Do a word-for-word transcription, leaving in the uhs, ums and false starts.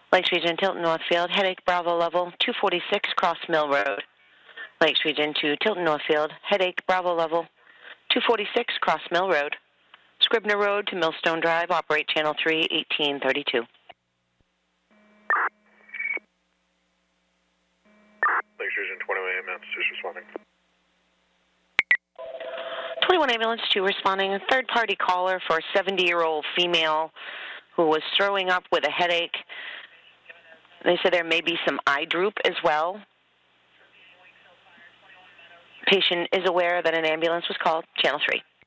Lakes Region, Tilton Northfield, headache Bravo level two forty-six, Cross Mill Road. Lakes Region to Tilton Northfield, headache Bravo level two forty-six, Cross Mill Road. Scribner Road to Millstone Drive, operate channel three, eighteen thirty-two. Lakes Region twenty-one ambulance, who's responding? twenty-one ambulance two responding, a third-party caller for a seventy-year-old female who was throwing up with a headache. They said there may be some eye droop as well. Patient is aware that an ambulance was called, channel three.